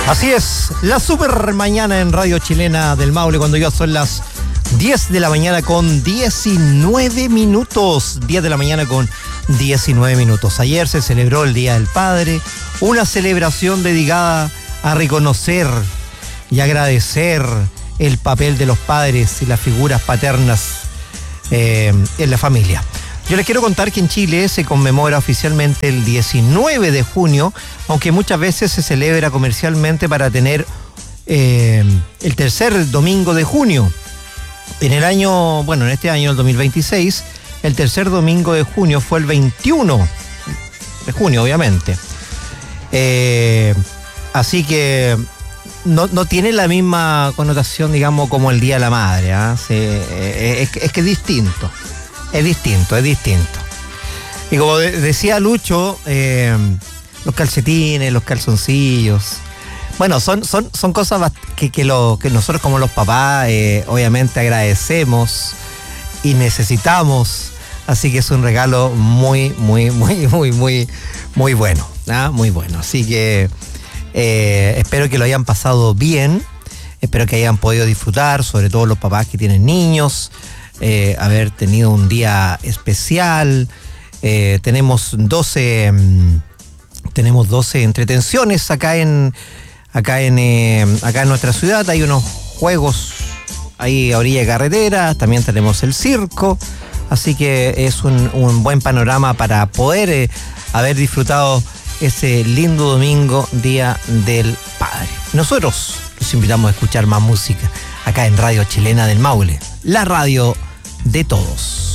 Así es, la super mañana en Radio Chilena del Maule, cuando ya son las 10 de la mañana con 19 minutos. 10 de la mañana con 19 minutos. Ayer se celebró el Día del Padre, una celebración dedicada a reconocer y agradecer el papel de los padres y las figuras paternas en la familia. Yo les quiero contar que en Chile se conmemora oficialmente el 19 de junio, aunque muchas veces se celebra comercialmente para tener el tercer domingo de junio. En este año, el 2026, el tercer domingo de junio fue el 21 de junio, obviamente. Así que no tiene la misma connotación, digamos, como el Día de la Madre, ¿eh? Es que es distinto. Es distinto. Y como decía Lucho, los calcetines, los calzoncillos, bueno, son cosas que nosotros como los papás obviamente agradecemos y necesitamos. Así que es un regalo muy bueno, ¿ah? Muy bueno. Así que espero que lo hayan pasado bien, espero que hayan podido disfrutar, sobre todo los papás que tienen niños. Haber tenido un día especial. Tenemos 12 entretenciones acá en nuestra ciudad. Hay unos juegos ahí a orilla de carretera, también tenemos el circo, así que es un buen panorama para poder haber disfrutado ese lindo domingo, Día del Padre. Nosotros los invitamos a escuchar más música acá en Radio Chilena del Maule, la radio de todos.